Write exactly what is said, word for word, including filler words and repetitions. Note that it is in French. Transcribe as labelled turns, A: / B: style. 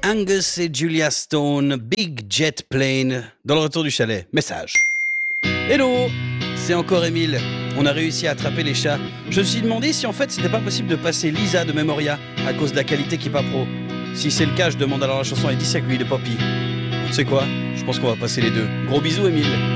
A: Angus et Julia Stone, Big Jet Plane, dans le retour du chalet. Message. Hello, c'est encore Émile. On a réussi à attraper les chats. Je me suis demandé si en fait c'était pas possible de passer Lisa de Memoria à cause de la qualité qui est pas pro. Si c'est le cas, je demande alors la chanson I Disagree de Poppy. Tu sais quoi? Je pense qu'on va passer les deux. Gros bisous Émile.